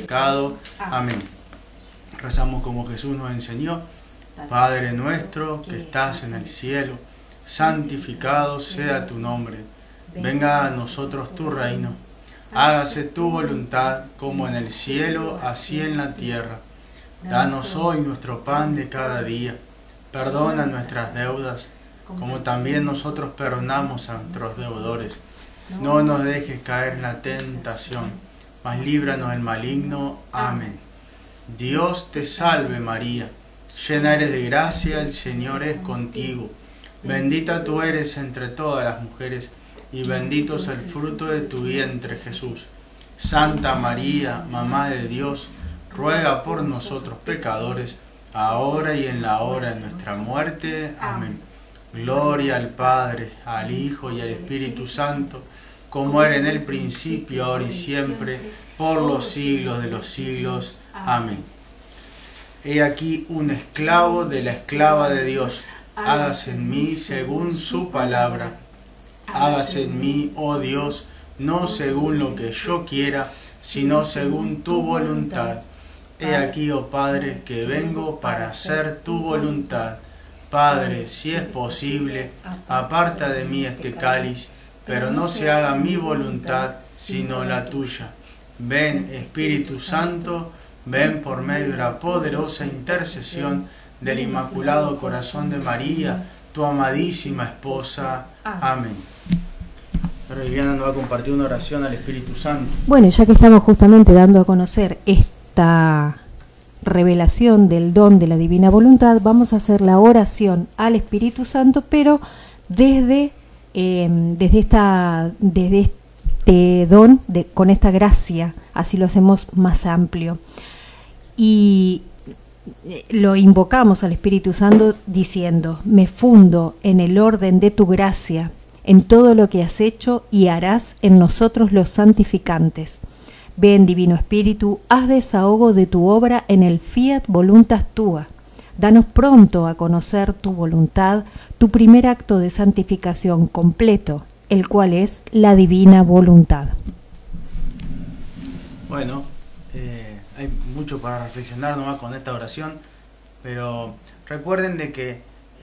pecado. Amén. Rezamos como Jesús nos enseñó. Padre nuestro que estás en el cielo, santificado sea tu nombre. Venga a nosotros tu reino. Hágase tu voluntad como en el cielo, así en la tierra. Danos hoy nuestro pan de cada día. Perdona nuestras deudas, como también nosotros perdonamos a nuestros deudores. No nos dejes caer en la tentación, mas líbranos del maligno. Amén. Dios te salve María, llena eres de gracia, el Señor es contigo. Bendita tú eres entre todas las mujeres, y bendito es el fruto de tu vientre Jesús. Santa María, Mamá de Dios, ruega por nosotros pecadores, ahora y en la hora de nuestra muerte. Amén. Gloria al Padre, al Hijo y al Espíritu Santo, como era en el principio, ahora y siempre, por los siglos de los siglos. Amén. He aquí un esclavo de la esclava de Dios. Hágase en mí según su palabra. Hágase en mí, oh Dios, no según lo que yo quiera, sino según tu voluntad. He aquí, oh Padre, que vengo para hacer tu voluntad. Padre, si es posible, aparta de mí este cáliz, pero no se haga mi voluntad, sino la tuya. Ven, Espíritu Santo, ven por medio de la poderosa intercesión del Inmaculado Corazón de María, tu amadísima esposa. Amén. Ahora Viviana nos va a compartir una oración al Espíritu Santo. Bueno, ya que estamos justamente dando a conocer esta revelación del don de la divina voluntad, vamos a hacer la oración al Espíritu Santo, pero desde este don, con esta gracia, así lo hacemos más amplio. Y lo invocamos al Espíritu Santo diciendo: me fundo en el orden de tu gracia, en todo lo que has hecho y harás en nosotros los santificantes. Ven, Divino Espíritu, haz desahogo de tu obra en el fiat voluntas tua. Danos pronto a conocer tu voluntad, tu primer acto de santificación completo, el cual es la divina voluntad. Bueno, hay mucho para reflexionar nomás con esta oración, pero recuerden de que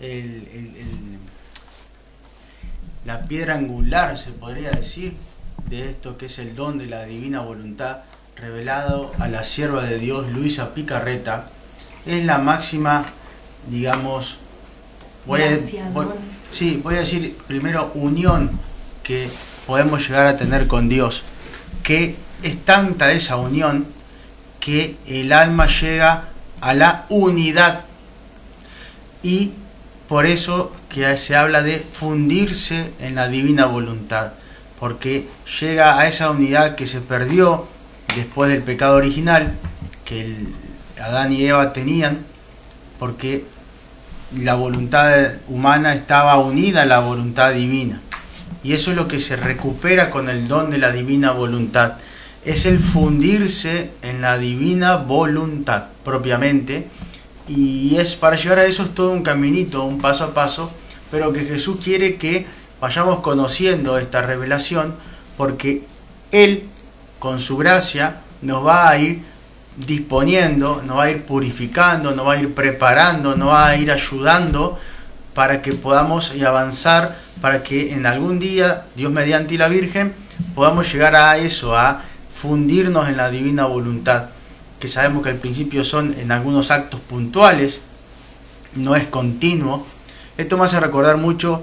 la piedra angular, se podría decir, de esto que es el don de la divina voluntad revelado a la sierva de Dios Luisa Picarreta, es la máxima, digamos, voy a decir primero, unión que podemos llegar a tener con Dios, que es tanta esa unión que el alma llega a la unidad, y por eso que se habla de fundirse en la divina voluntad, porque llega a esa unidad que se perdió después del pecado original, que Adán y Eva tenían, porque la voluntad humana estaba unida a la voluntad divina, y eso es lo que se recupera con el don de la divina voluntad, es el fundirse en la divina voluntad propiamente. Y es, para llegar a eso es todo un caminito, un paso a paso, pero que Jesús quiere que vayamos conociendo esta revelación, porque Él, con su gracia, nos va a ir disponiendo, nos va a ir purificando, nos va a ir preparando, nos va a ir ayudando para que podamos avanzar, para que en algún día, Dios mediante y la Virgen, podamos llegar a eso, a fundirnos en la divina voluntad, que sabemos que al principio son en algunos actos puntuales, no es continuo. Esto me hace recordar mucho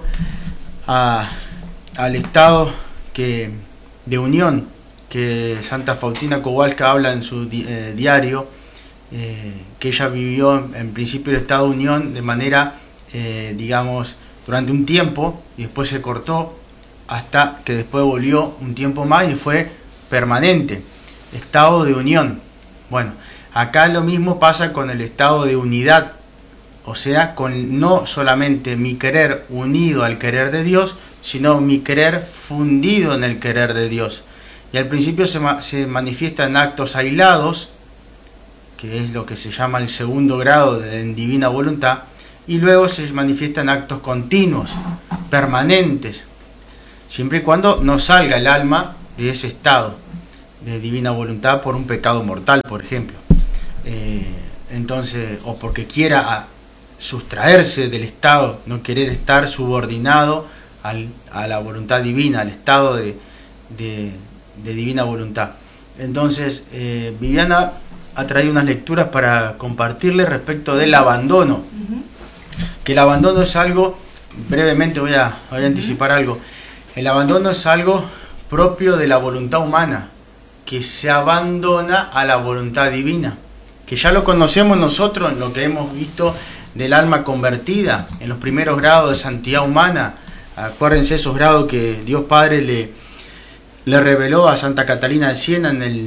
al estado de unión que Santa Faustina Kowalska habla en su diario, que ella vivió en principio el estado de unión de manera, digamos, durante un tiempo, y después se cortó, hasta que después volvió un tiempo más y fue permanente, estado de unión. Bueno, acá lo mismo pasa con el estado de unidad, o sea, con no solamente mi querer unido al querer de Dios, sino mi querer fundido en el querer de Dios. Y al principio se manifiesta en actos aislados, que es lo que se llama el segundo grado de divina voluntad, y luego se manifiesta en actos continuos, permanentes, siempre y cuando no salga el alma de ese estado. de divina voluntad por un pecado mortal, por ejemplo. Entonces, o porque quiera sustraerse del estado, no querer estar subordinado a la voluntad divina, al estado de divina voluntad. Entonces, Viviana ha traído unas lecturas para compartirles respecto del abandono. Que el abandono es algo, brevemente voy a anticipar algo. El abandono es algo propio de la voluntad humana, que se abandona a la voluntad divina, que ya lo conocemos nosotros en lo que hemos visto del alma convertida, en los primeros grados de santidad humana. Acuérdense esos grados que Dios Padre le reveló a Santa Catalina de Siena en el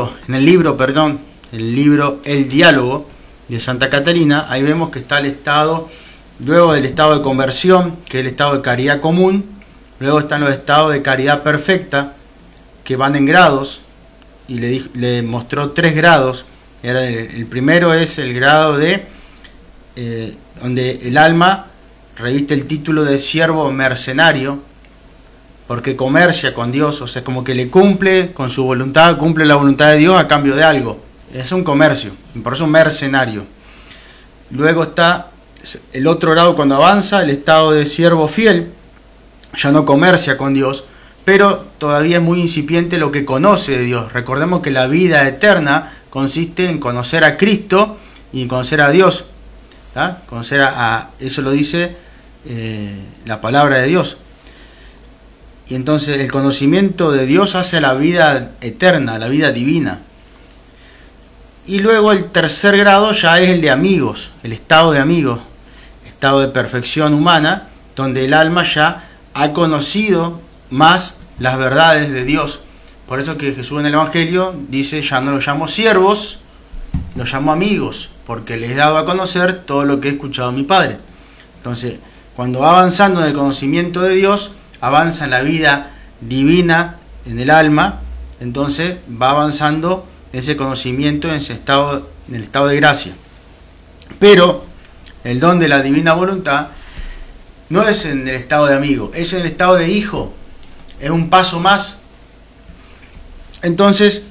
libro El Diálogo de Santa Catalina. Ahí vemos que está el estado, luego del estado de conversión, que es el estado de caridad común, luego están los estados de caridad perfecta, que van en grados, y le mostró 3 grados. El primero es el grado de donde el alma reviste el título de siervo mercenario, porque comercia con Dios, o sea, como que le cumple con su voluntad, cumple la voluntad de Dios a cambio de algo. Es un comercio, por eso mercenario. Luego está el otro grado cuando avanza, el estado de siervo fiel, ya no comercia con Dios, pero todavía es muy incipiente lo que conoce de Dios. Recordemos que la vida eterna consiste en conocer a Cristo y en conocer a Dios. Conocer eso lo dice la palabra de Dios. Y entonces el conocimiento de Dios hace la vida eterna, la vida divina. Y luego el tercer grado ya es el de amigos, el estado de amigos, estado de perfección humana, donde el alma ya ha conocido más las verdades de Dios. Por eso que Jesús en el Evangelio dice, ya no los llamo siervos, los llamo amigos, porque les he dado a conocer todo lo que he escuchado a mi Padre. Entonces, cuando va avanzando en el conocimiento de Dios, avanza en la vida divina en el alma, entonces va avanzando ese conocimiento en el estado de gracia. Pero el don de la divina voluntad no es en el estado de amigo, es en el estado de hijo, es un paso más. Entonces,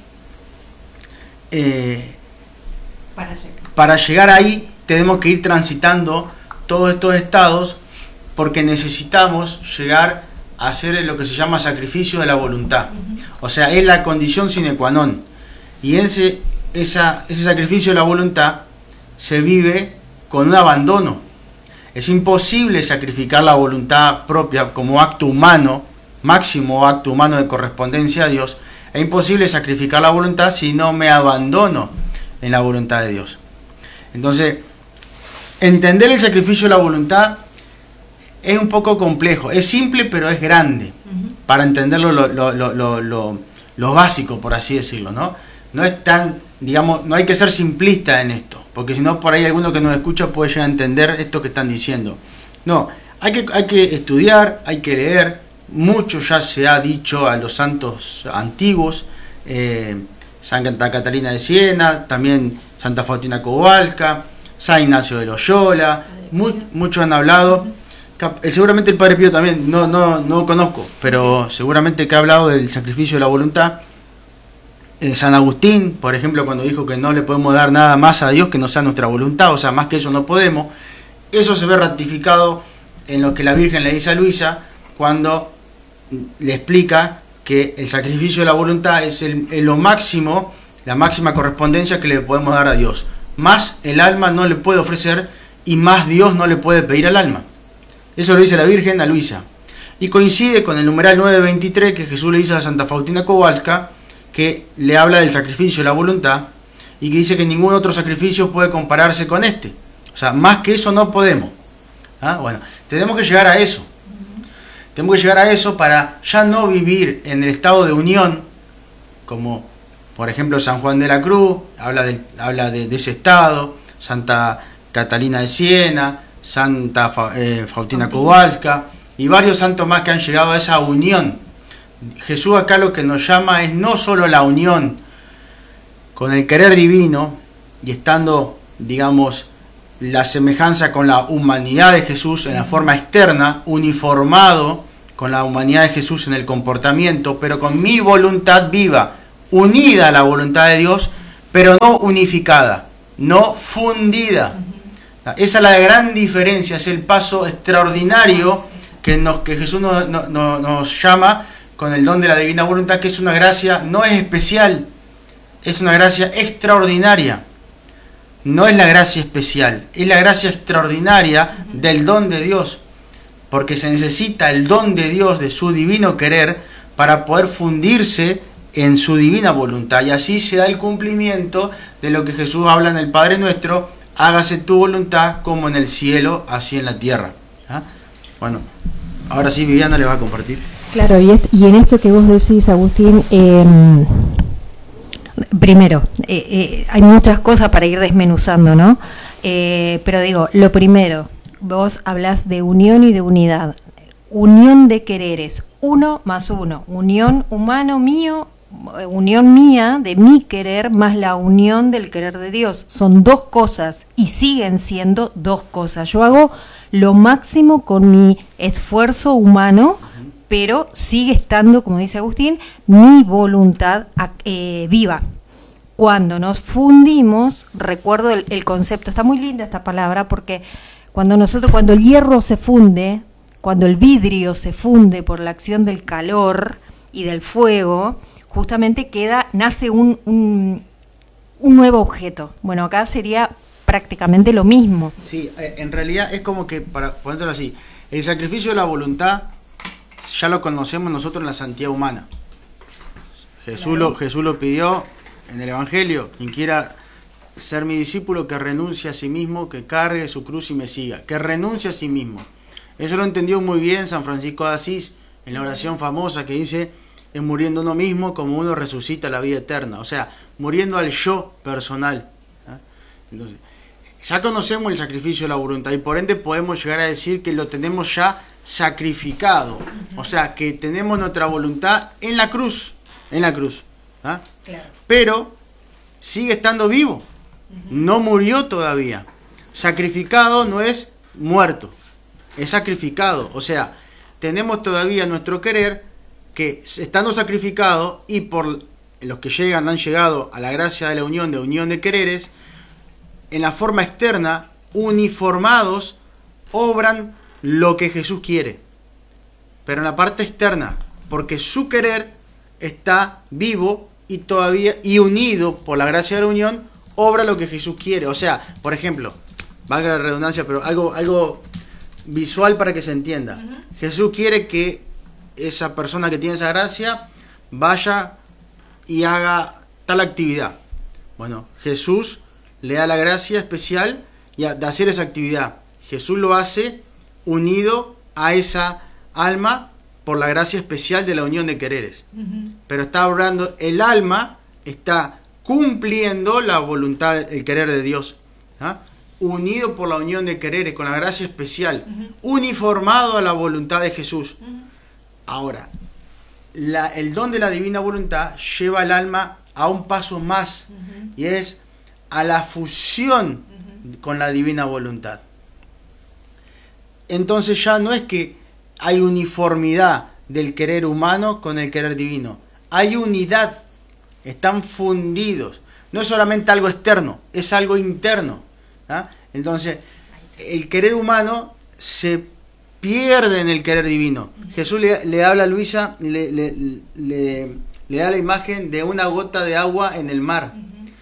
para llegar ahí tenemos que ir transitando todos estos estados, porque necesitamos llegar a hacer lo que se llama sacrificio de la voluntad. O sea, es la condición sine qua non. Y ese sacrificio de la voluntad se vive con un abandono. Es imposible sacrificar la voluntad propia como acto humano, máximo acto humano de correspondencia a Dios. Es imposible sacrificar la voluntad si no me abandono en la voluntad de Dios. Entonces, entender el sacrificio de la voluntad es un poco complejo. Es simple, pero es grande para entenderlo lo básico, por así decirlo, ¿no? No es tan, digamos, no hay que ser simplista en esto, porque si no, por ahí alguno que nos escucha puede llegar a entender esto que están diciendo. No, hay que estudiar, hay que leer. Mucho ya se ha dicho a los santos antiguos, Santa Catalina de Siena, también Santa Faustina Kowalska, San Ignacio de Loyola, muchos han hablado. Seguramente el Padre Pío también, no conozco, pero seguramente que ha hablado del sacrificio de la voluntad. San Agustín, por ejemplo, cuando dijo que no le podemos dar nada más a Dios que no sea nuestra voluntad, o sea, más que eso no podemos. Eso se ve ratificado en lo que la Virgen le dice a Luisa cuando le explica que el sacrificio de la voluntad es lo máximo, la máxima correspondencia que le podemos dar a Dios. Más el alma no le puede ofrecer y más Dios no le puede pedir al alma. Eso lo dice la Virgen a Luisa. Y coincide con el numeral 923 que Jesús le dice a Santa Faustina Kowalska, que le habla del sacrificio de la voluntad y que dice que ningún otro sacrificio puede compararse con este. O sea, más que eso no podemos. Bueno, tenemos que llegar a eso. Tenemos que llegar a eso para ya no vivir en el estado de unión, como por ejemplo San Juan de la Cruz, habla de ese estado, Santa Catalina de Siena, Santa Faustina Kowalska y varios santos más que han llegado a esa unión. Jesús acá lo que nos llama es no solo la unión con el querer divino y estando, digamos, la semejanza con la humanidad de Jesús en la forma externa, uniformado con la humanidad de Jesús en el comportamiento, pero con mi voluntad viva, unida a la voluntad de Dios, pero no unificada, no fundida. Esa es la gran diferencia, es el paso extraordinario que Jesús nos llama con el don de la divina voluntad, que es una gracia, no es especial, es una gracia extraordinaria. No es la gracia especial, es la gracia extraordinaria del don de Dios, porque se necesita el don de Dios, de su divino querer, para poder fundirse en su divina voluntad, y así se da el cumplimiento de lo que Jesús habla en el Padre Nuestro: hágase tu voluntad como en el cielo, así en la tierra. ¿Ah? Bueno, ahora sí Viviana le va a compartir. Claro, y en esto que vos decís, Agustín, primero, hay muchas cosas para ir desmenuzando, ¿no? Pero digo, lo primero, vos hablas de unión y de unidad. Unión de quereres, 1 más 1, unión humano mío, unión mía de mi querer más la unión del querer de Dios. Son dos cosas y siguen siendo dos cosas. Yo hago lo máximo con mi esfuerzo humano, pero sigue estando, como dice Agustín, mi voluntad viva. Cuando nos fundimos, recuerdo el concepto, está muy linda esta palabra, porque cuando el hierro se funde, cuando el vidrio se funde por la acción del calor y del fuego, justamente nace un nuevo objeto. Bueno, acá sería prácticamente lo mismo. Sí, en realidad es como que, para ponértelo así, el sacrificio de la voluntad ya lo conocemos nosotros en la santidad humana. Jesús lo pidió en el Evangelio: quien quiera ser mi discípulo, que renuncie a sí mismo, que cargue su cruz y me siga, que renuncie a sí mismo. Eso lo entendió muy bien San Francisco de Asís en la oración famosa que dice: es muriendo uno mismo como uno resucita la vida eterna. O sea, muriendo al yo personal. Entonces, ya conocemos el sacrificio de la voluntad y por ende podemos llegar a decir que lo tenemos ya sacrificado. O sea, que tenemos nuestra voluntad en la cruz. Claro. Pero sigue estando vivo. No murió todavía. Sacrificado no es muerto, es sacrificado. O sea, tenemos todavía nuestro querer que, estando sacrificado, y por los que han llegado a la gracia de la unión de quereres, en la forma externa, uniformados, obran lo que Jesús quiere. Pero en la parte externa, porque su querer está vivo y todavía unido por la gracia de la unión, obra lo que Jesús quiere. O sea, por ejemplo, valga la redundancia, pero algo visual para que se entienda. Jesús quiere que esa persona que tiene esa gracia vaya y haga tal actividad. Bueno, Jesús le da la gracia especial de hacer esa actividad. Jesús lo hace unido a esa alma por la gracia especial de la unión de quereres. Pero está obrando, el alma está cumpliendo la voluntad, el querer de Dios. Unido por la unión de quereres, con la gracia especial, uniformado a la voluntad de Jesús. Ahora, el don de la divina voluntad lleva al alma a un paso más, y es a la fusión con la divina voluntad. Entonces ya no es que hay uniformidad del querer humano con el querer divino, hay unidad, están fundidos. No es solamente algo externo, es algo interno. Entonces, el querer humano se pierde en el querer divino. Jesús le habla a Luisa, le da la imagen de una gota de agua en el mar.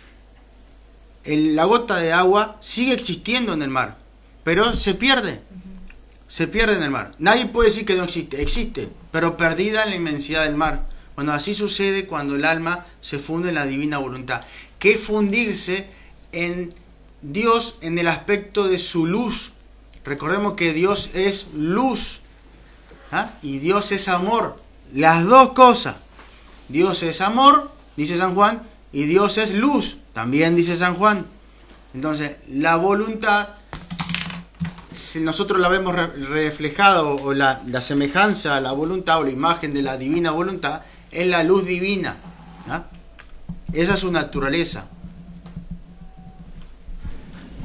La gota de agua sigue existiendo en el mar, pero se pierde. Se pierde en el mar. Nadie puede decir que no existe. Existe, pero perdida en la inmensidad del mar. Bueno, así sucede cuando el alma se funde en la divina voluntad. Que es fundirse en Dios en el aspecto de su luz. Recordemos que Dios es luz, y Dios es amor. Las dos cosas. Dios es amor, dice San Juan, y Dios es luz, también dice San Juan. Entonces, la voluntad, si nosotros la vemos reflejada, o la semejanza a la voluntad, o la imagen de la divina voluntad, es la luz divina. Esa es su naturaleza.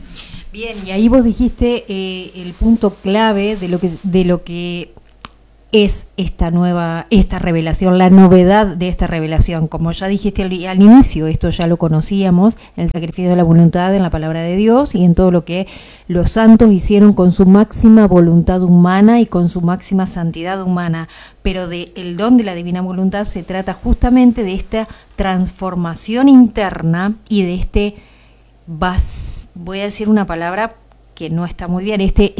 Bien, y ahí vos dijiste el punto clave de lo que es esta revelación, la novedad de esta revelación. Como ya dijiste al inicio, esto ya lo conocíamos, el sacrificio de la voluntad en la palabra de Dios y en todo lo que los santos hicieron con su máxima voluntad humana y con su máxima santidad humana. Pero el don de la divina voluntad se trata justamente de esta transformación interna y de voy a decir una palabra que no está muy bien, este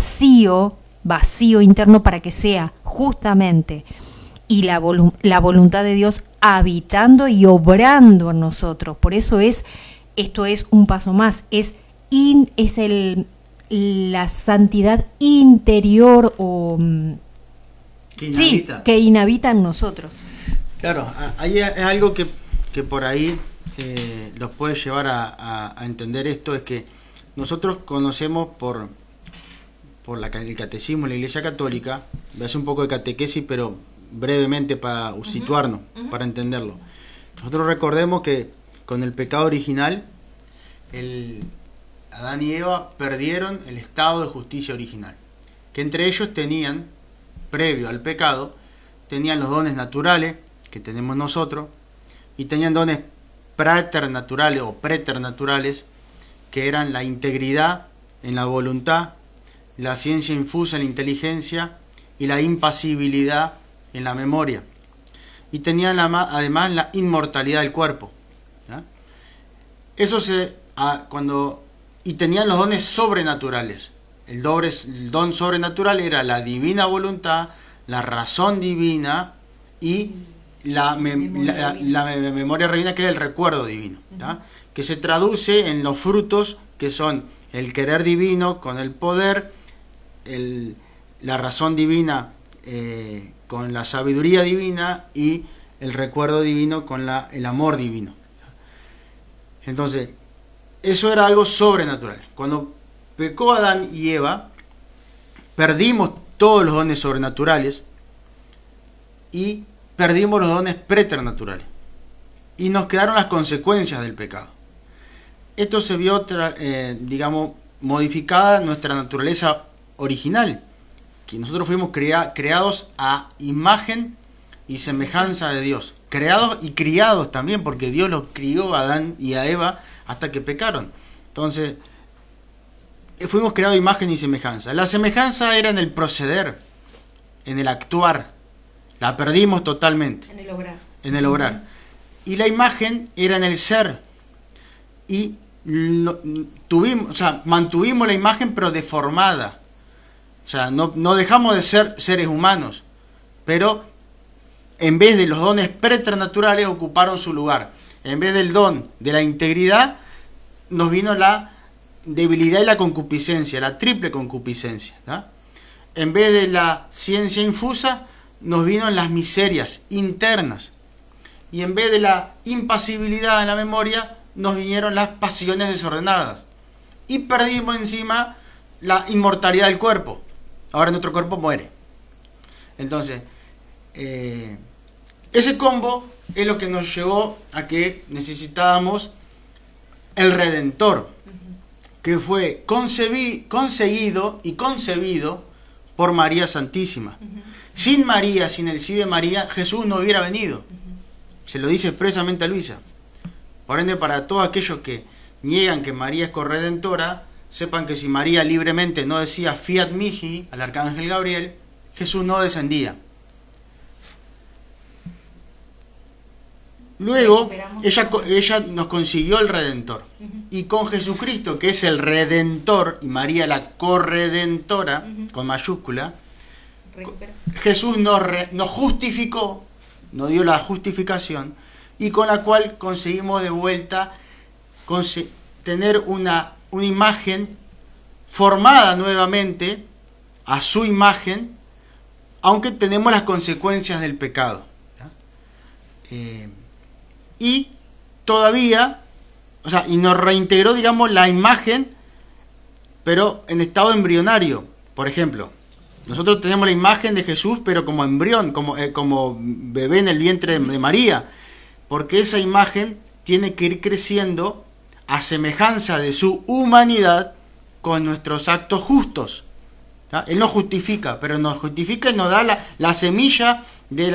vacío interno, para que sea justamente y la voluntad de Dios habitando y obrando en nosotros. Por eso esto es un paso más, la santidad interior que inhabita en nosotros. Claro, ahí es algo que por ahí los puede llevar a entender esto, es que nosotros conocemos por el catecismo de la Iglesia Católica, voy a hacer un poco de catequesis, pero brevemente para situarnos, para entenderlo. Nosotros recordemos que con el pecado original, Adán y Eva perdieron el estado de justicia original, que entre ellos tenían, previo al pecado, tenían los dones naturales que tenemos nosotros, y tenían dones praeternaturales o preternaturales, que eran la integridad en la voluntad, la ciencia infusa en la inteligencia y la impasibilidad en la memoria. Y tenían además la inmortalidad del cuerpo. ¿Ya? Y tenían los dones sobrenaturales. El don sobrenatural era la divina voluntad, la razón divina y la memoria divina, que era el recuerdo divino, ¿ya? Que se traduce en los frutos que son el querer divino con el poder, la razón divina con la sabiduría divina y el recuerdo divino con el amor divino. Entonces, eso era algo sobrenatural. Cuando pecó Adán y Eva, perdimos todos los dones sobrenaturales y perdimos los dones preternaturales. Y nos quedaron las consecuencias del pecado. Esto se vio, modificada nuestra naturaleza original, que nosotros fuimos creados a imagen y semejanza de Dios, creados y criados también, porque Dios los crió a Adán y a Eva hasta que pecaron. Entonces, fuimos creados a imagen y semejanza. La semejanza era en el proceder, en el actuar, la perdimos totalmente. En el obrar. Y la imagen era en el ser, y mantuvimos la imagen pero deformada. O sea, no dejamos de ser seres humanos, pero en vez de los dones preternaturales ocuparon su lugar. En vez del don de la integridad, nos vino la debilidad y la concupiscencia, la triple concupiscencia, ¿no? En vez de la ciencia infusa, nos vino las miserias internas. Y en vez de la impasibilidad en la memoria, nos vinieron las pasiones desordenadas. Y perdimos encima la inmortalidad del cuerpo. Ahora nuestro cuerpo muere. Entonces, ese combo es lo que nos llevó a que necesitábamos el Redentor, que fue conseguido y concebido por María Santísima. Sin María, sin el sí de María, Jesús no hubiera venido. Se lo dice expresamente a Luisa. Por ende, para todos aquellos que niegan que María es corredentora, sepan que si María libremente no decía Fiat Mihi al arcángel Gabriel, Jesús no descendía. Luego, ella nos consiguió el Redentor. Y con Jesucristo, que es el Redentor, y María la corredentora, con mayúscula, Jesús nos justificó, nos dio la justificación, y con la cual conseguimos de vuelta tener una imagen formada nuevamente a su imagen, aunque tenemos las consecuencias del pecado. Y todavía, y nos reintegró, la imagen, pero en estado embrionario. Por ejemplo, nosotros tenemos la imagen de Jesús, pero como embrión, como bebé en el vientre de María, porque esa imagen tiene que ir creciendo a semejanza de su humanidad con nuestros actos justos. ¿tá? Él nos justifica, pero nos justifica y nos da la semilla de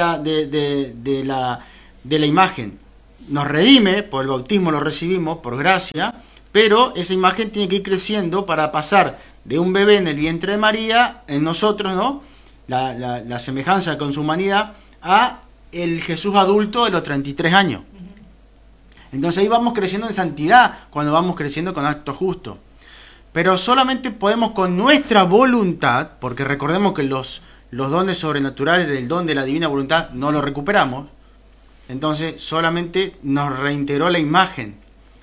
la imagen. Nos redime, por el bautismo lo recibimos, por gracia, pero esa imagen tiene que ir creciendo para pasar de un bebé en el vientre de María, en nosotros, ¿no? La semejanza con su humanidad, a el Jesús adulto de los 33 años. Entonces ahí vamos creciendo en santidad, cuando vamos creciendo con actos justos. Pero solamente podemos con nuestra voluntad, porque recordemos que los dones sobrenaturales del don de la divina voluntad no los recuperamos, entonces solamente nos reintegró la imagen.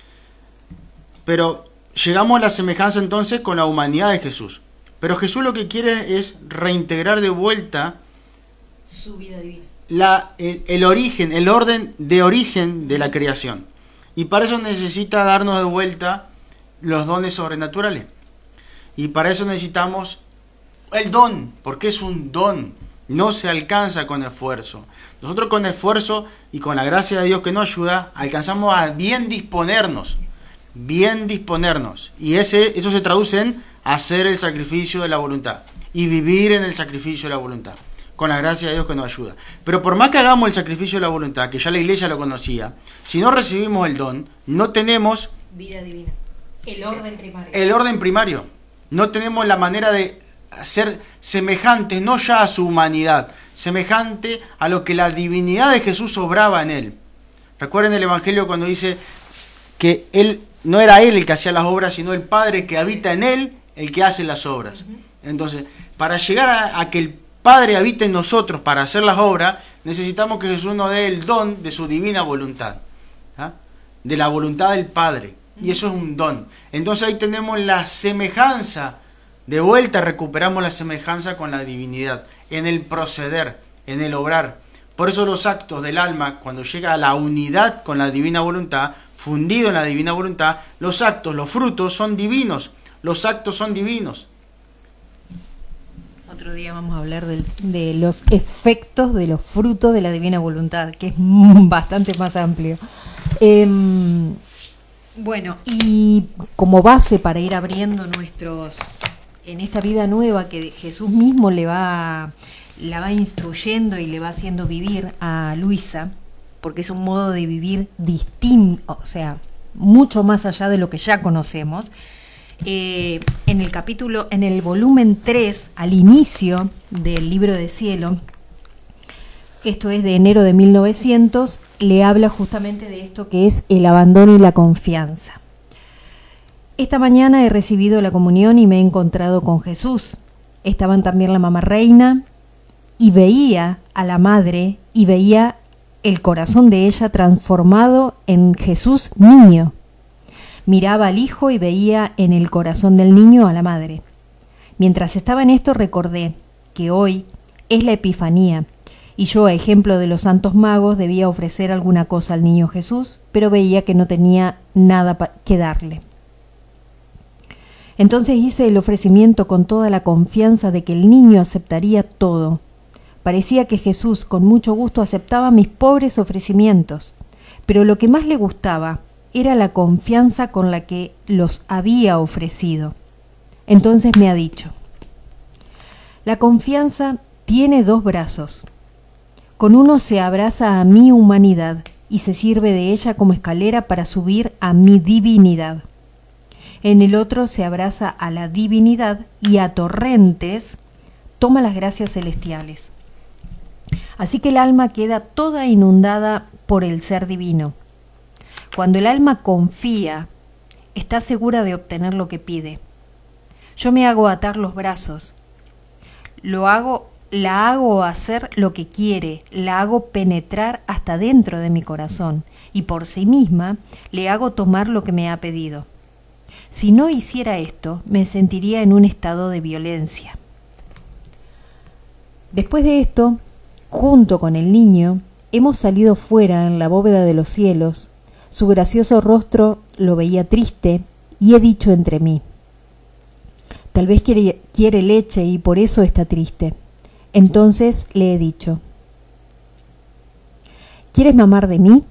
Pero llegamos a la semejanza entonces con la humanidad de Jesús. Pero Jesús lo que quiere es reintegrar de vuelta su vida divina. El origen, el orden de origen de la creación. Y para eso necesita darnos de vuelta los dones sobrenaturales. Y para eso necesitamos el don, porque es un don. No se alcanza con esfuerzo. Nosotros con esfuerzo y con la gracia de Dios que nos ayuda, alcanzamos a bien disponernos. Y eso se traduce en hacer el sacrificio de la voluntad y vivir en el sacrificio de la voluntad, con la gracia de Dios que nos ayuda. Pero por más que hagamos el sacrificio de la voluntad, que ya la iglesia lo conocía, si no recibimos el don, no tenemos vida divina, el orden primario. No tenemos la manera de ser semejante, no ya a su humanidad, semejante a lo que la divinidad de Jesús obraba en él. Recuerden el Evangelio cuando dice que él no era él el que hacía las obras, sino el Padre que habita en él, el que hace las obras. Entonces, para llegar a que el Padre habite en nosotros para hacer las obras, necesitamos que Jesús nos dé el don de su divina voluntad, ¿ah? De la voluntad del Padre, y eso es un don. Entonces ahí tenemos la semejanza, de vuelta recuperamos la semejanza con la divinidad, en el proceder, en el obrar. Por eso los actos del alma, cuando llega a la unidad con la divina voluntad, fundido en la divina voluntad, los actos, los frutos son divinos, los actos son divinos. Otro día vamos a hablar de los efectos de los frutos de la divina voluntad, que es bastante más amplio. Bueno, y como base para ir abriendo en esta vida nueva que Jesús mismo la va instruyendo y le va haciendo vivir a Luisa, porque es un modo de vivir distinto, o sea, mucho más allá de lo que ya conocemos. En el volumen 3, al inicio del libro de Cielo, esto es de enero de 1900, le habla justamente de esto que es el abandono y la confianza. Esta mañana he recibido la comunión y me he encontrado con Jesús. Estaban también la mamá reina y veía a la madre y veía el corazón de ella transformado en Jesús niño. Miraba al hijo y veía en el corazón del niño a la madre. Mientras estaba en esto recordé que hoy es la Epifanía y yo, a ejemplo de los santos magos, debía ofrecer alguna cosa al niño Jesús, pero veía que no tenía nada que darle. Entonces hice el ofrecimiento con toda la confianza de que el niño aceptaría todo. Parecía que Jesús con mucho gusto aceptaba mis pobres ofrecimientos, pero lo que más le gustaba era la confianza con la que los había ofrecido. Entonces me ha dicho: la confianza tiene dos brazos. Con uno se abraza a mi humanidad y se sirve de ella como escalera para subir a mi divinidad. En el otro se abraza a la divinidad y a torrentes toma las gracias celestiales. Así que el alma queda toda inundada por el ser divino. Cuando el alma confía, está segura de obtener lo que pide. Yo me hago atar los brazos. La hago hacer lo que quiere, la hago penetrar hasta dentro de mi corazón y por sí misma le hago tomar lo que me ha pedido. Si no hiciera esto, me sentiría en un estado de violencia. Después de esto, junto con el niño, hemos salido fuera en la bóveda de los cielos. Su gracioso rostro lo veía triste y he dicho entre mí: tal vez quiere leche y por eso está triste. Entonces le he dicho: ¿quieres mamar de mí?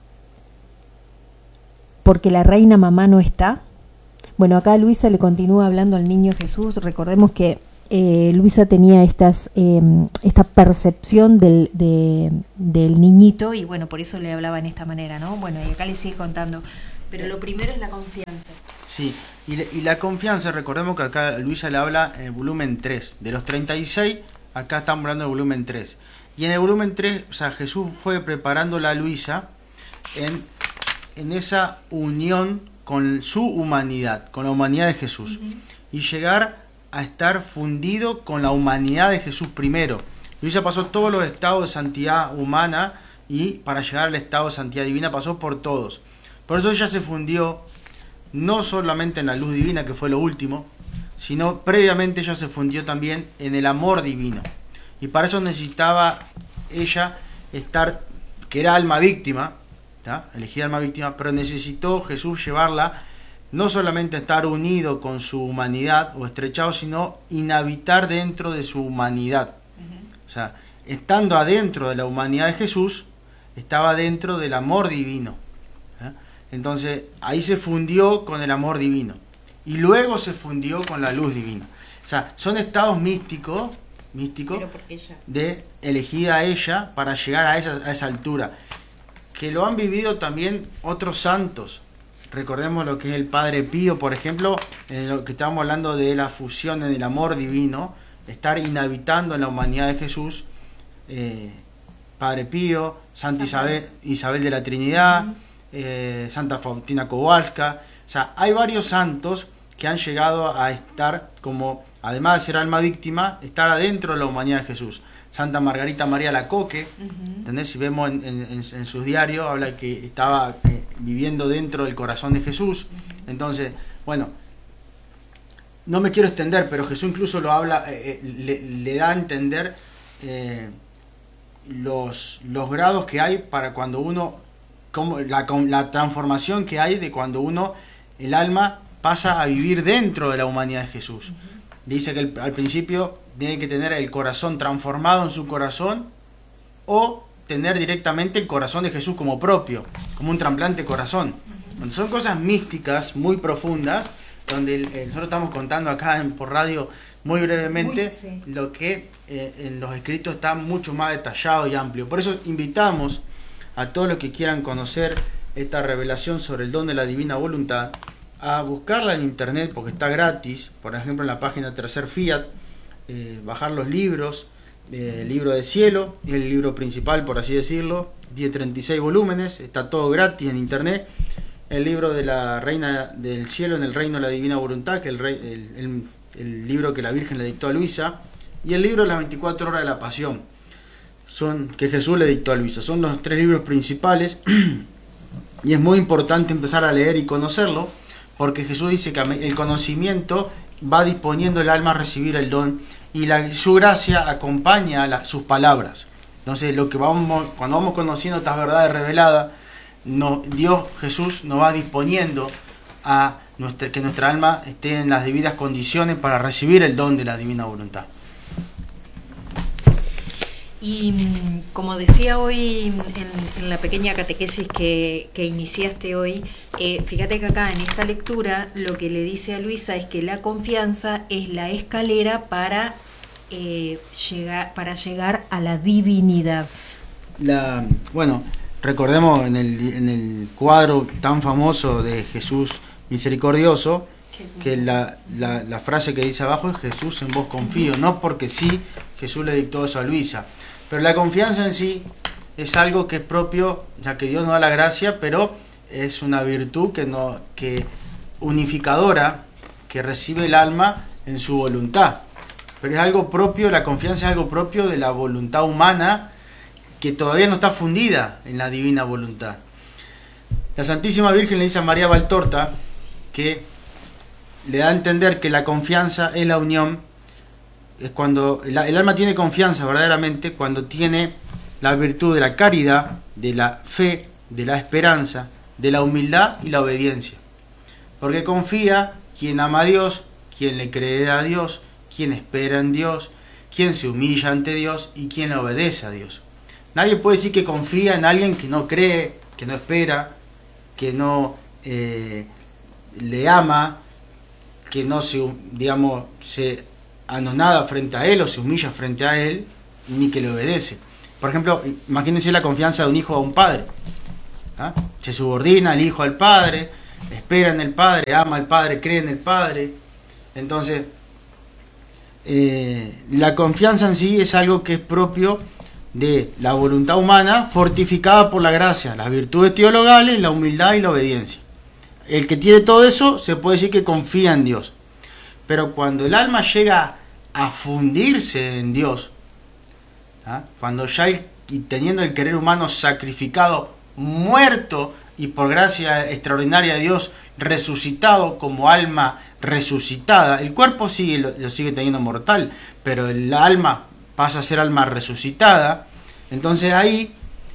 ¿Porque la reina mamá no está? Bueno, acá Luisa le continúa hablando al niño Jesús. Recordemos que Luisa tenía esta percepción del niñito, y bueno, por eso le hablaba en esta manera, ¿no? Bueno, y acá le sigue contando, pero lo primero es la confianza. Sí, y la confianza, recordemos que acá Luisa le habla en el volumen 3, de los 36, acá estamos hablando del volumen 3. Y en el volumen 3, o sea, Jesús fue preparándola a Luisa en esa unión con su humanidad, con la humanidad de Jesús. Y llegar a estar fundido con la humanidad de Jesús primero. Luisa pasó todos los estados de santidad humana y para llegar al estado de santidad divina pasó por todos. Por eso ella se fundió no solamente en la luz divina, que fue lo último, sino previamente ella se fundió también en el amor divino. Y para eso necesitaba ella estar, que era alma víctima, ¿tá? Elegida alma víctima, pero necesitó Jesús llevarla no solamente a estar unido con su humanidad o estrechado, sino inhabitar dentro de su humanidad. O sea, estando adentro de la humanidad de Jesús, estaba dentro del amor divino. Entonces ahí se fundió con el amor divino y luego se fundió con la luz divina. O sea, son estados místicos de elegida a ella para llegar a esa altura, que lo han vivido también otros santos. Recordemos lo que es el Padre Pío, por ejemplo, en lo que estamos hablando de la fusión en el amor divino, estar inhabitando en la humanidad de Jesús. Padre Pío, Santa Isabel de la Trinidad, Santa Faustina Kowalska. O sea, hay varios santos que han llegado a estar como, además de ser alma víctima, estar adentro de la humanidad de Jesús. Santa Margarita María Lacoque, ¿entendés? Si vemos en sus diarios, habla que estaba viviendo dentro del corazón de Jesús. Entonces, bueno, no me quiero extender, pero Jesús incluso lo habla, le da a entender los grados que hay para cuando uno, como la transformación que hay de cuando uno, el alma, pasa a vivir dentro de la humanidad de Jesús. Dice que al principio tiene que tener el corazón transformado en su corazón o tener directamente el corazón de Jesús como propio, como un trasplante corazón. Son cosas místicas muy profundas, donde nosotros estamos contando acá por radio muy brevemente lo que en los escritos está mucho más detallado y amplio. Por eso invitamos a todos los que quieran conocer esta revelación sobre el don de la divina voluntad a buscarla en internet, porque está gratis, por ejemplo en la página Tercer Fiat, bajar los libros, el libro de cielo, el libro principal, por así decirlo, 36 volúmenes, está todo gratis en internet. El libro de la Reina del Cielo en el Reino de la Divina Voluntad, que el libro que la Virgen le dictó a Luisa, y el libro de las 24 horas de la Pasión, que Jesús le dictó a Luisa. Son los 3 libros principales y es muy importante empezar a leer y conocerlo, porque Jesús dice que el conocimiento va disponiendo el alma a recibir el don y su gracia acompaña sus palabras. Entonces cuando vamos conociendo estas verdades reveladas, Dios, Jesús, nos va disponiendo a que nuestra alma esté en las debidas condiciones para recibir el don de la divina voluntad. Y como decía hoy en la pequeña catequesis que iniciaste hoy, fíjate que acá en esta lectura lo que le dice a Luisa es que la confianza es la escalera para llegar a la divinidad. Recordemos en el cuadro tan famoso de Jesús misericordioso, que la frase que dice abajo es: Jesús, en vos confío. No porque sí, Jesús le dictó eso a Luisa, pero la confianza en sí es algo que es propio, ya que Dios nos da la gracia, pero es una virtud que unificadora, que recibe el alma en su voluntad. Pero es algo propio, la confianza es algo propio de la voluntad humana, que todavía no está fundida en la divina voluntad. La Santísima Virgen le dice a María Valtorta que le da a entender que la confianza es la unión, es cuando el alma tiene confianza verdaderamente cuando tiene la virtud de la caridad, de la fe, de la esperanza, de la humildad y la obediencia. Porque confía quien ama a Dios, quien le cree a Dios, quien espera en Dios, quien se humilla ante Dios y quien obedece a Dios. Nadie puede decir que confía en alguien que no cree, que no espera, que no le ama, que no se anonada frente a Él o se humilla frente a Él, ni que le obedece. Por ejemplo, imagínense la confianza de un hijo a un padre. ¿Ah? Se subordina el hijo al padre, espera en el padre, ama al padre, cree en el padre. Entonces, la confianza en sí es algo que es propio de la voluntad humana fortificada por la gracia, las virtudes teologales, la humildad y la obediencia. El que tiene todo eso se puede decir que confía en Dios. Pero cuando el alma llega a fundirse en Dios, ¿ah? Cuando ya teniendo el querer humano sacrificado, muerto y por gracia extraordinaria de Dios resucitado como alma resucitada, el cuerpo lo sigue teniendo mortal, pero el alma pasa a ser alma resucitada, entonces ahí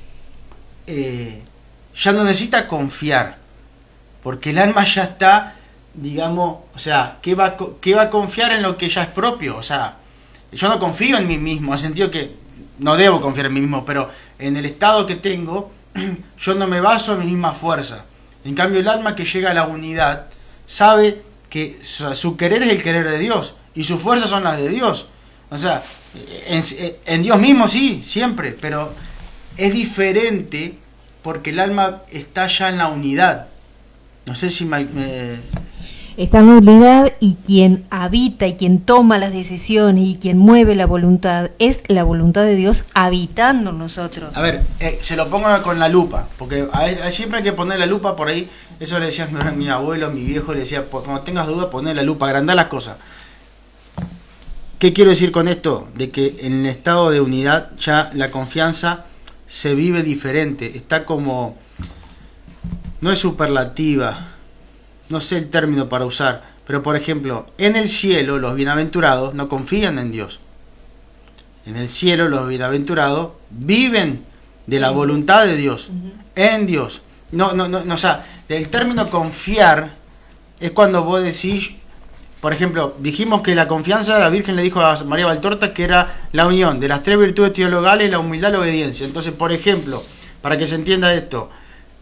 ya no necesita confiar, porque el alma ya está, digamos, o sea, ¿qué va a confiar en lo que ya es propio? O sea, yo no confío en mí mismo, en el sentido que no debo confiar en mí mismo, pero en el estado que tengo, yo no me baso en mi misma fuerza. En cambio, el alma que llega a la unidad sabe que su querer es el querer de Dios y sus fuerzas son las de Dios. O sea, en Dios mismo sí, siempre, pero es diferente porque el alma está ya en la unidad. No sé si está en unidad, y quien habita y quien toma las decisiones y quien mueve la voluntad es la voluntad de Dios habitando en nosotros. A ver, se lo pongo con la lupa, porque siempre hay que poner la lupa por ahí. Eso le decía mi abuelo, mi viejo, le decía, cuando tengas dudas, poner la lupa, agrandar las cosas. ¿Qué quiero decir con esto? De que en el estado de unidad ya la confianza se vive diferente, está como, no es superlativa, no sé el término para usar, pero por ejemplo, en el cielo los bienaventurados no confían en Dios. En el cielo los bienaventurados viven de la voluntad de Dios, en Dios. No, o sea, el término confiar es cuando vos decís, por ejemplo, dijimos que la confianza, la Virgen le dijo a María Valtorta que era la unión de las tres virtudes teologales, la humildad y la obediencia. Entonces, por ejemplo, para que se entienda esto,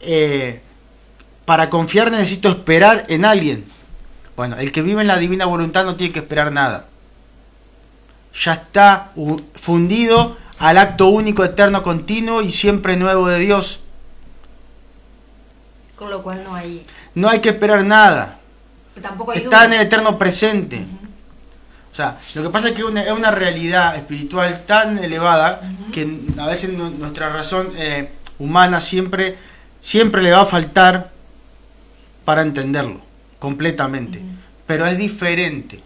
para confiar necesito esperar en alguien. Bueno, el que vive en la divina voluntad no tiene que esperar nada. Ya está fundido al acto único, eterno, continuo y siempre nuevo de Dios. Con lo cual no hay que esperar nada. Tampoco hay está duda. En el eterno presente. O sea, lo que pasa es que es una realidad espiritual tan elevada que a veces nuestra razón humana siempre le va a faltar para entenderlo completamente, pero es diferente.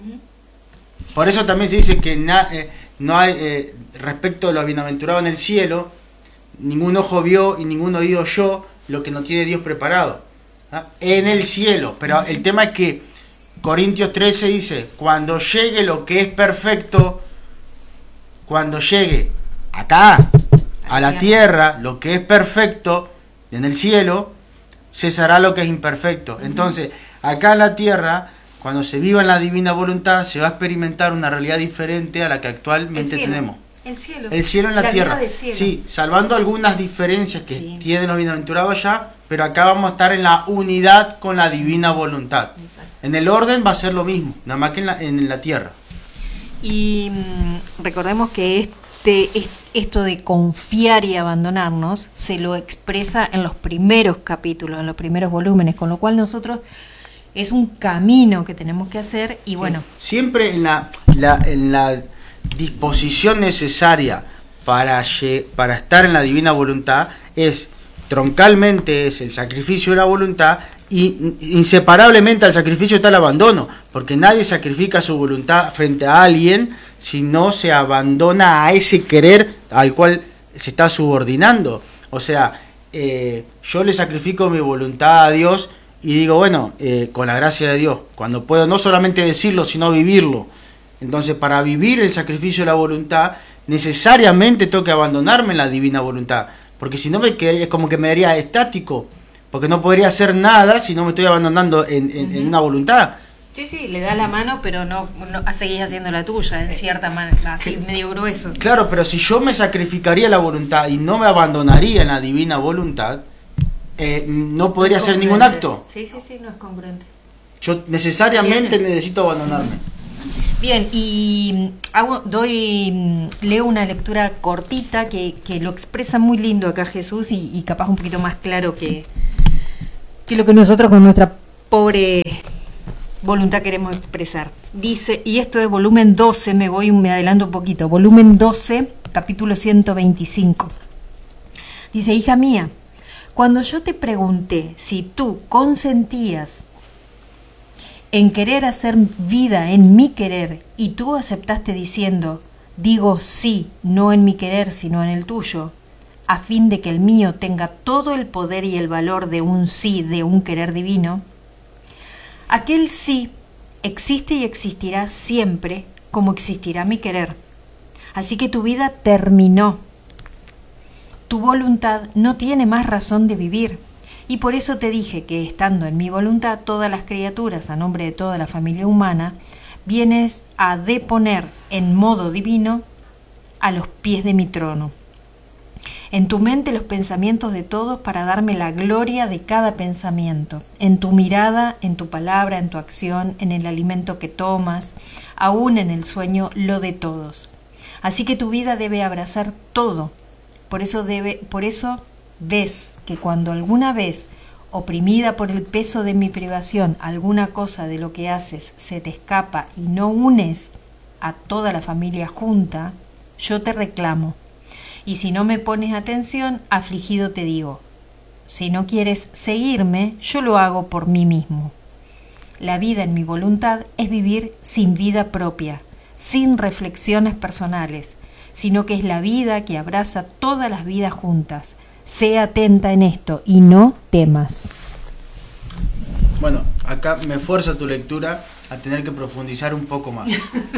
Por eso también se dice que no hay, respecto a los bienaventurados en el cielo, ningún ojo vio y ningún oído oyó lo que no tiene Dios preparado, ¿ah? En el cielo. Pero el tema es que Corintios 13 dice, cuando llegue lo que es perfecto, cuando llegue acá a la tierra lo que es perfecto en el cielo, cesará lo que es imperfecto. Entonces, acá en la tierra, cuando se viva en la divina voluntad, se va a experimentar una realidad diferente a la que actualmente tenemos. El cielo en la tierra. Sí, salvando algunas diferencias que tienen los bienaventurados allá, pero acá vamos a estar en la unidad con la divina voluntad. Exacto. En el orden va a ser lo mismo, nada más que en la tierra. Y recordemos que esto de confiar y abandonarnos se lo expresa en los primeros capítulos, en los primeros volúmenes, con lo cual nosotros es un camino que tenemos que hacer y bueno. Siempre en la disposición necesaria para estar en la divina voluntad troncalmente es el sacrificio de la voluntad, y inseparablemente al sacrificio está el abandono, porque nadie sacrifica su voluntad frente a alguien si no se abandona a ese querer al cual se está subordinando. O sea, yo le sacrifico mi voluntad a Dios y digo, bueno, con la gracia de Dios, cuando puedo no solamente decirlo, sino vivirlo. Entonces, para vivir el sacrificio de la voluntad, necesariamente tengo que abandonarme en la divina voluntad, porque si no es como que me daría estático, porque no podría hacer nada si no me estoy abandonando en una voluntad. Sí, le da la mano, pero no seguís haciendo la tuya, en cierta manera, así medio grueso. Claro, pero si yo me sacrificaría la voluntad y no me abandonaría en la divina voluntad, no podría hacer ningún acto. Sí, no es congruente. Yo necesariamente necesito abandonarme. Bien, y leo una lectura cortita que lo expresa muy lindo acá Jesús y capaz un poquito más claro que lo que nosotros con nuestra pobre voluntad queremos expresar. Dice, y esto es volumen 12, me adelanto un poquito, volumen 12, capítulo 125. Dice, hija mía, cuando yo te pregunté si tú consentías en querer hacer vida en mi querer y tú aceptaste diciendo, digo sí, no en mi querer sino en el tuyo, a fin de que el mío tenga todo el poder y el valor de un sí, de un querer divino, aquel sí existe y existirá siempre como existirá mi querer. Así que tu vida terminó. Tu voluntad no tiene más razón de vivir. Y por eso te dije que estando en mi voluntad todas las criaturas a nombre de toda la familia humana, vienes a deponer en modo divino a los pies de mi trono. En tu mente los pensamientos de todos para darme la gloria de cada pensamiento. En tu mirada, en tu palabra, en tu acción, en el alimento que tomas, aún en el sueño, lo de todos. Así que tu vida debe abrazar todo. Por eso ves que cuando alguna vez, oprimida por el peso de mi privación, alguna cosa de lo que haces se te escapa y no unes a toda la familia junta, yo te reclamo. Y si no me pones atención, afligido te digo, si no quieres seguirme, yo lo hago por mí mismo. La vida en mi voluntad es vivir sin vida propia, sin reflexiones personales, sino que es la vida que abraza todas las vidas juntas. Sé atenta en esto y no temas. Bueno, acá me fuerza tu lectura a tener que profundizar un poco más.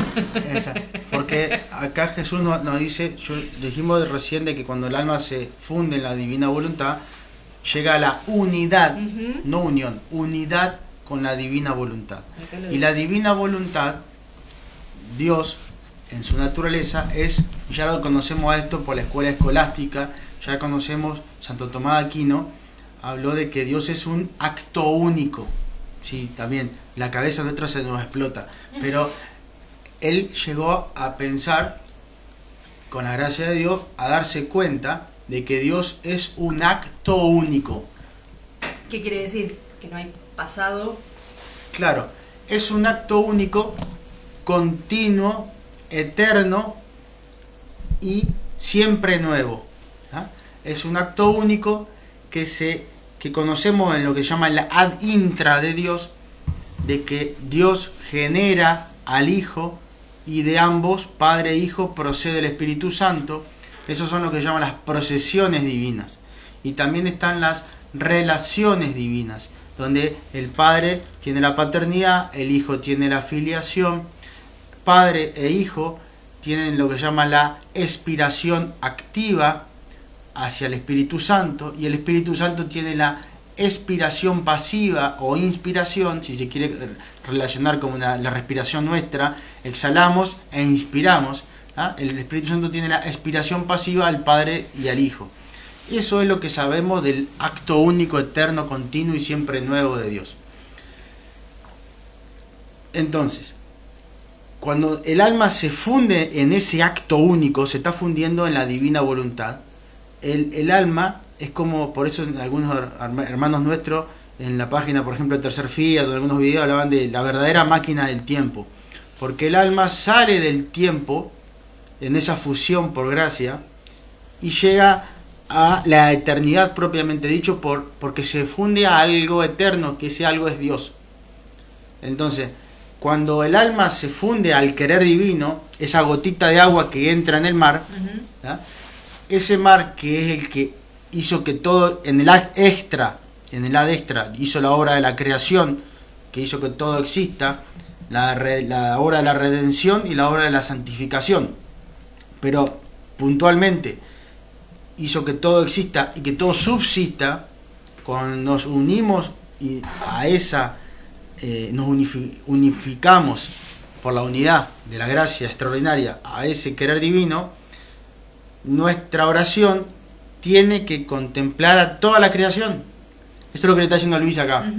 Porque acá Jesús nos dice, dijimos recién de que cuando el alma se funde en la divina voluntad, llega a la unidad, no unión, unidad con la divina voluntad. Y la divina voluntad, Dios, en su naturaleza, ya lo conocemos a esto por la escuela escolástica, ya conocemos, Santo Tomás de Aquino habló de que Dios es un acto único. Sí, también la cabeza nuestra se nos explota, pero él llegó a pensar, con la gracia de Dios, a darse cuenta de que Dios es un acto único. ¿Qué quiere decir? Que no hay pasado. Claro, es un acto único, continuo, eterno y siempre nuevo. ¿Ah? Es un acto único que conocemos en lo que se llama la ad intra de Dios, de que Dios genera al Hijo y de ambos, Padre e Hijo, procede el Espíritu Santo. Esos son lo que se llaman las procesiones divinas. Y también están las relaciones divinas, donde el Padre tiene la paternidad, el Hijo tiene la filiación, Padre e Hijo tienen lo que se llama la expiración activa hacia el Espíritu Santo, y el Espíritu Santo tiene la expiración pasiva o inspiración, si se quiere relacionar con la respiración nuestra, exhalamos e inspiramos. ¿Ah? El Espíritu Santo tiene la expiración pasiva al Padre y al Hijo. Eso es lo que sabemos del acto único, eterno, continuo y siempre nuevo de Dios. Entonces, cuando el alma se funde en ese acto único, se está fundiendo en la divina voluntad. El alma es como, por eso algunos hermanos nuestros en la página, por ejemplo, de Tercer Fiat, o en algunos videos hablaban de la verdadera máquina del tiempo. Porque el alma sale del tiempo en esa fusión por gracia y llega a la eternidad propiamente dicho, porque se funde a algo eterno, que ese algo es Dios. Entonces, cuando el alma se funde al querer divino, esa gotita de agua que entra en el mar, ¿sí? Ese mar que es el que hizo que todo, en el ad extra, hizo la obra de la creación, que hizo que todo exista, la obra de la redención y la obra de la santificación. Pero puntualmente hizo que todo exista y que todo subsista, cuando nos unimos y a esa, nos unificamos por la unidad de la gracia extraordinaria a ese querer divino, nuestra oración tiene que contemplar a toda la creación. Esto es lo que le está diciendo Luis acá.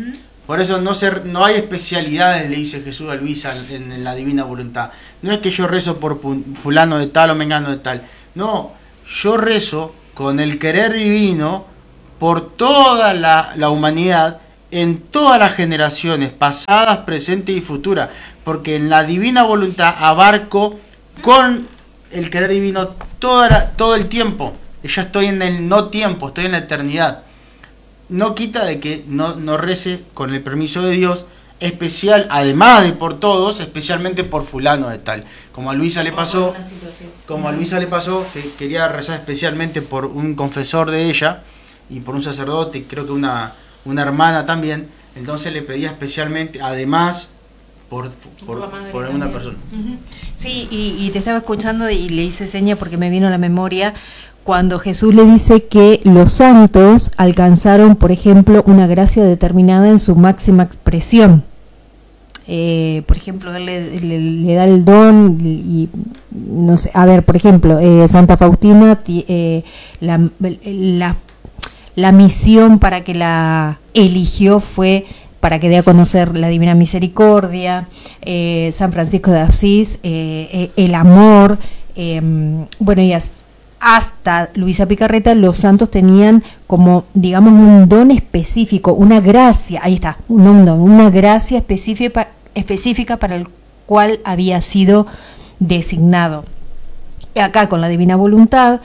Por eso no hay especialidades, le dice Jesús a Luisa en la divina voluntad. No es que yo rezo por fulano de tal o mengano de tal. No, yo rezo con el querer divino por toda la humanidad, en todas las generaciones, pasadas, presentes y futuras. Porque en la divina voluntad abarco con el querer divino todo el tiempo. Yo estoy en el no tiempo, estoy en la eternidad. No quita de que no rece con el permiso de Dios, especial, además de por todos, especialmente por fulano de tal. Como a Luisa le pasó, que quería rezar especialmente por un confesor de ella y por un sacerdote, creo que una hermana también. Entonces le pedía especialmente, además, por una persona. Sí, y te estaba escuchando y le hice seña porque me vino a la memoria cuando Jesús le dice que los santos alcanzaron, por ejemplo, una gracia determinada en su máxima expresión. Por ejemplo, él le da el don y no sé, a ver, por ejemplo, Santa Faustina, la misión para que la eligió fue para que dé a conocer la Divina Misericordia. San Francisco de Asís, el amor, bueno, y hasta Luisa Picarreta, los santos tenían como, digamos, un don específico, una gracia, ahí está, una gracia específica para el cual había sido designado. Acá con la divina voluntad,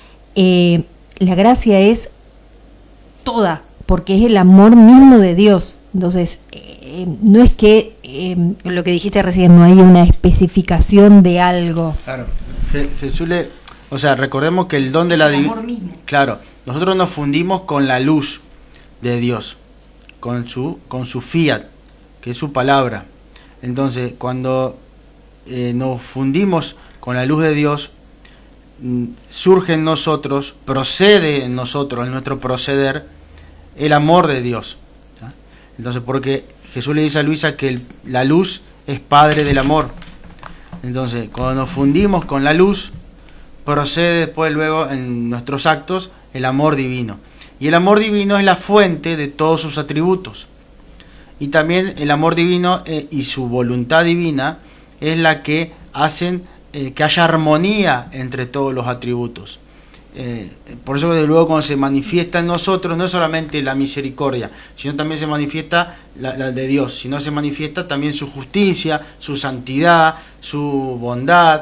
la gracia es toda, porque es el amor mismo de Dios. Entonces, no es que lo que dijiste recién, no hay una especificación de algo. Claro, Jesús o sea, recordemos que el don de la amor mismo. Claro, nosotros nos fundimos con la luz de Dios, con su fiat, que es su palabra. Entonces, cuando nos fundimos con la luz de Dios, surge en nosotros, procede en nosotros, en nuestro proceder, el amor de Dios. ¿Sí? Entonces, porque Jesús le dice a Luisa que la luz es padre del amor. Entonces, cuando nos fundimos con la luz, procede después luego en nuestros actos el amor divino. Y el amor divino es la fuente de todos sus atributos. Y también el amor divino y su voluntad divina es la que hacen que haya armonía entre todos los atributos. Por eso desde luego cuando se manifiesta en nosotros no es solamente la misericordia, sino también se manifiesta la de Dios, sino se manifiesta también su justicia, su santidad, su bondad,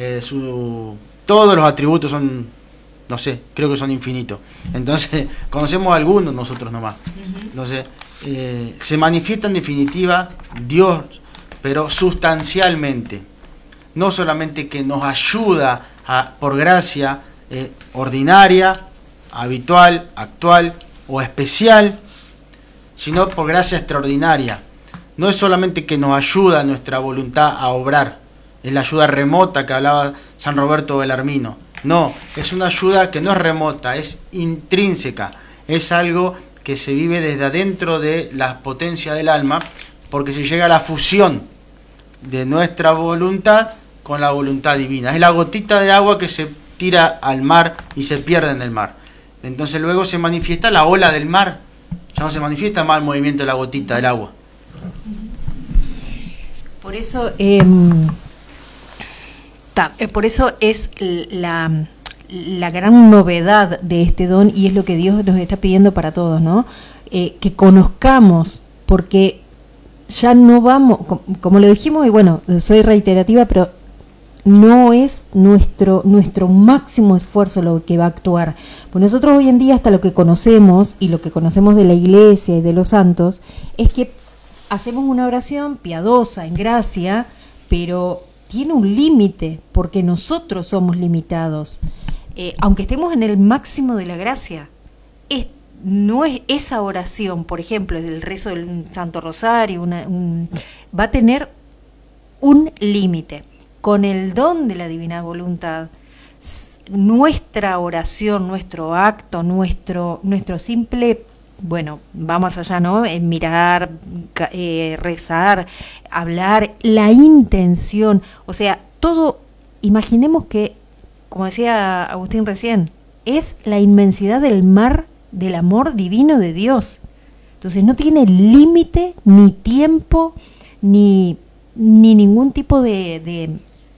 todos los atributos son, no sé, creo que son infinitos. Entonces conocemos algunos nosotros nomás. Entonces se manifiesta en definitiva Dios, pero sustancialmente, no solamente que nos ayuda por gracia ordinaria, habitual, actual o especial, sino por gracia extraordinaria. No es solamente que nos ayuda nuestra voluntad a obrar, es la ayuda remota que hablaba San Roberto Belarmino. No, es una ayuda que no es remota, es intrínseca, es algo que se vive desde adentro de la potencia del alma, porque se llega a la fusión de nuestra voluntad con la voluntad divina. Es la gotita de agua que se tira al mar y se pierde en el mar. Entonces luego se manifiesta la ola del mar, ya no se manifiesta más el movimiento de la gotita del agua. Por eso es la gran novedad de este don, y es lo que Dios nos está pidiendo para todos, ¿no? Que conozcamos, porque ya no vamos, como lo dijimos, y bueno, soy reiterativa, pero no es nuestro máximo esfuerzo lo que va a actuar. Pues nosotros hoy en día, hasta lo que conocemos, y lo que conocemos de la Iglesia y de los santos, es que hacemos una oración piadosa, en gracia, pero tiene un límite, porque nosotros somos limitados. Aunque estemos en el máximo de la gracia, no es esa oración, por ejemplo, el rezo del Santo Rosario, va a tener un límite. Con el don de la divina voluntad, nuestra oración, nuestro acto, nuestro simple, bueno, va más allá, ¿no? Mirar, rezar, hablar, la intención, o sea, todo, imaginemos que, como decía Agustín recién, es la inmensidad del mar del amor divino de Dios. Entonces no tiene límite, ni tiempo, ni ningún tipo de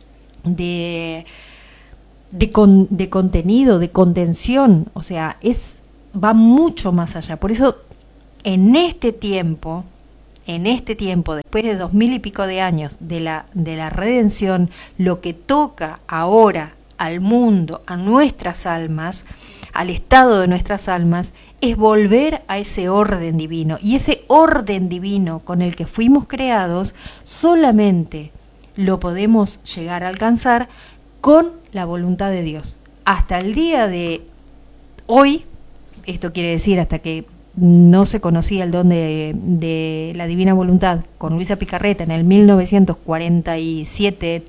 contenido, de contención. O sea, va mucho más allá. Por eso, en este tiempo, después de 2000 y pico de años de la redención, lo que toca ahora al mundo, a nuestras almas, al estado de nuestras almas, es volver a ese orden divino. Y ese orden divino con el que fuimos creados, solamente lo podemos llegar a alcanzar con la voluntad de Dios. Hasta el día de hoy, esto quiere decir hasta que no se conocía el don de la divina voluntad con Luisa Picarreta en el 1947,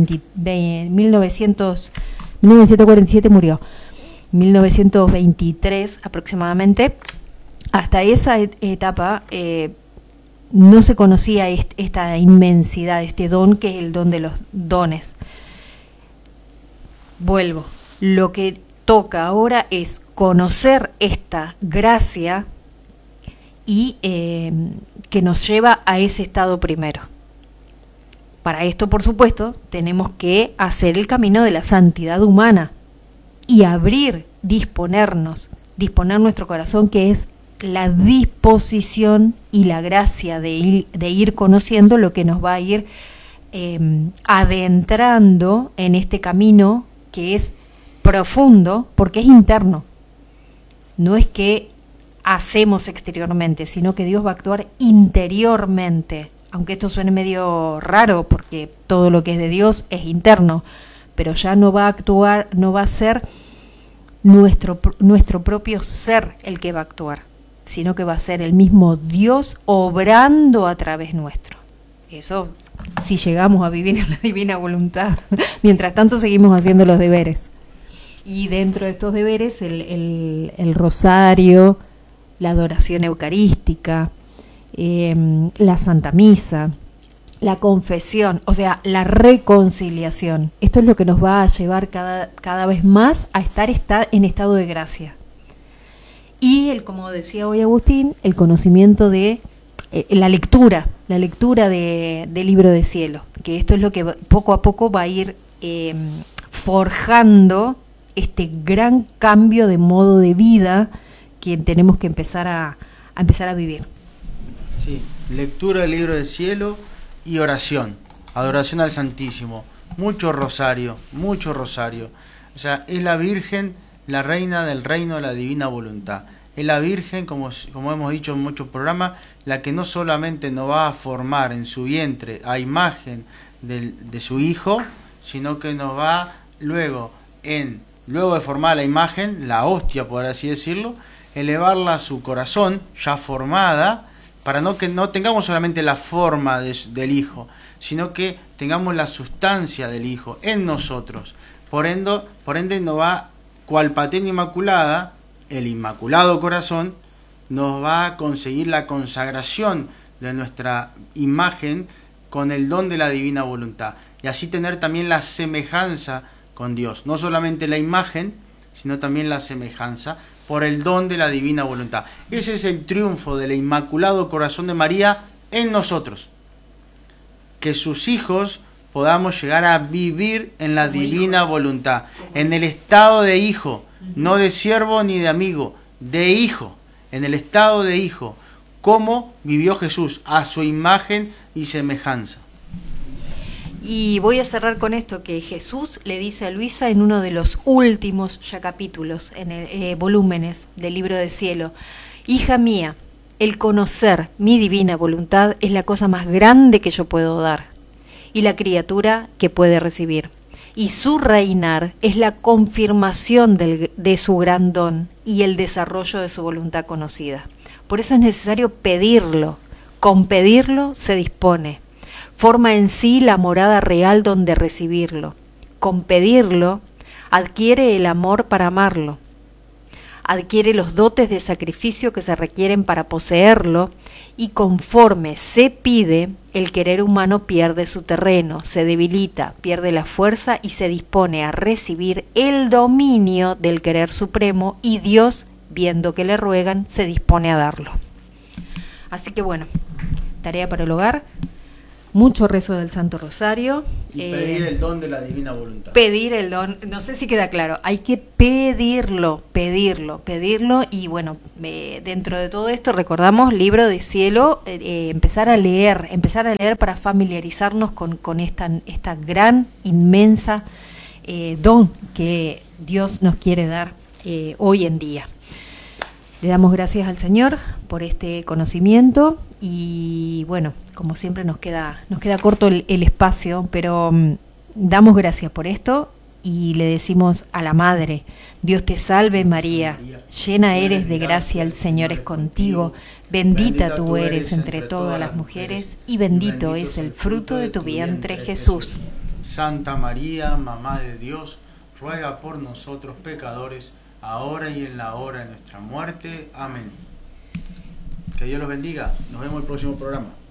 1947 murió, 1923 aproximadamente. Hasta esa etapa no se conocía esta inmensidad, este don que es el don de los dones. Vuelvo, lo que toca ahora es conocer esta gracia y que nos lleva a ese estado primero. Para esto, por supuesto, tenemos que hacer el camino de la santidad humana y disponer nuestro corazón, que es la disposición y la gracia de ir conociendo lo que nos va a ir adentrando en este camino que es profundo, porque es interno. No es que hacemos exteriormente, sino que Dios va a actuar interiormente. Aunque esto suene medio raro, porque todo lo que es de Dios es interno, pero ya no va a actuar, no va a ser nuestro propio ser el que va a actuar, sino que va a ser el mismo Dios obrando a través nuestro. Eso si llegamos a vivir en la divina voluntad. Mientras tanto seguimos haciendo los deberes. Y dentro de estos deberes el rosario, la adoración eucarística, la Santa Misa, la confesión, o sea, la reconciliación. Esto es lo que nos va a llevar cada vez más a estar en estado de gracia. Y como decía hoy Agustín, el conocimiento de la lectura del libro de cielo, que esto es lo que poco a poco va a ir forjando este gran cambio de modo de vida que tenemos que empezar a vivir. Sí, lectura del libro del cielo y oración, adoración al Santísimo, mucho rosario. O sea, es la Virgen, la reina del reino de la divina voluntad. Es la Virgen, como hemos dicho en muchos programas, la que no solamente nos va a formar en su vientre a imagen de su Hijo, sino que nos va luego de formar la imagen, la hostia, por así decirlo, elevarla a su corazón, ya formada, para que no tengamos solamente la forma del Hijo, sino que tengamos la sustancia del Hijo en nosotros. Por ende nos va, cual patena inmaculada, el Inmaculado Corazón, nos va a conseguir la consagración de nuestra imagen con el don de la divina voluntad, y así tener también la semejanza con Dios, no solamente la imagen, sino también la semejanza por el don de la divina voluntad. Ese es el triunfo del Inmaculado Corazón de María en nosotros, que sus hijos podamos llegar a vivir en la divina voluntad, en el estado de hijo, no de siervo ni de amigo, de hijo, en el estado de hijo, como vivió Jesús, a su imagen y semejanza. Y voy a cerrar con esto que Jesús le dice a Luisa en uno de los últimos ya capítulos, volúmenes del libro del cielo: hija mía, el conocer mi divina voluntad es la cosa más grande que yo puedo dar, y la criatura que puede recibir. Y su reinar es la confirmación de su gran don y el desarrollo de su voluntad conocida. Por eso es necesario pedirlo. Con pedirlo se dispone. Forma en sí la morada real donde recibirlo. Con pedirlo adquiere el amor para amarlo. Adquiere los dotes de sacrificio que se requieren para poseerlo, y conforme se pide, el querer humano pierde su terreno, se debilita, pierde la fuerza y se dispone a recibir el dominio del querer supremo, y Dios, viendo que le ruegan, se dispone a darlo. Así que bueno, tarea para el hogar, mucho rezo del Santo Rosario. Y pedir el don de la divina voluntad. Pedir el don, no sé si queda claro, hay que pedirlo. Y bueno, dentro de todo esto recordamos Libro de Cielo, empezar a leer para familiarizarnos con esta gran, inmensa don que Dios nos quiere dar hoy en día. Le damos gracias al Señor por este conocimiento y bueno, como siempre nos queda corto el espacio, pero damos gracias por esto y le decimos a la Madre: Dios te salve María, llena eres de gracia, el Señor es contigo, bendita tú eres entre todas las mujeres y bendito es el fruto de tu vientre, Jesús. Santa María, Mamá de Dios, ruega por nosotros pecadores, ahora y en la hora de nuestra muerte. Amén. Que Dios los bendiga. Nos vemos en el próximo programa.